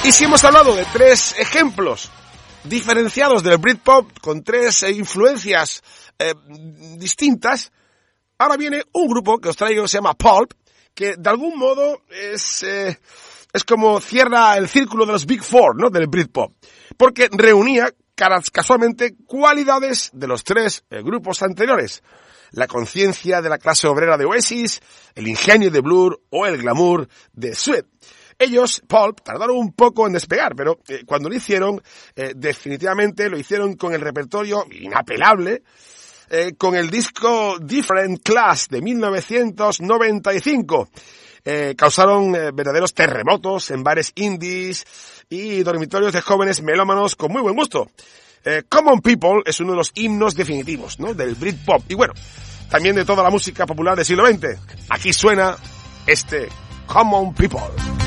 Y si hemos hablado de tres ejemplos diferenciados del Britpop con tres influencias distintas, ahora viene un grupo que os traigo, se llama Pulp, que de algún modo es como cierra el círculo de los Big Four, ¿no?, del Britpop, porque reunía casualmente cualidades de los tres grupos anteriores: la conciencia de la clase obrera de Oasis, el ingenio de Blur o el glamour de Sweat. Ellos, Pulp, tardaron un poco en despegar, pero cuando lo hicieron, definitivamente lo hicieron con el repertorio inapelable, con el disco Different Class de 1995. Causaron verdaderos terremotos en bares indies y dormitorios de jóvenes melómanos con muy buen gusto. Common People es uno de los himnos definitivos, ¿no?, del Britpop y bueno, también de toda la música popular del siglo XX. Aquí suena este Common People.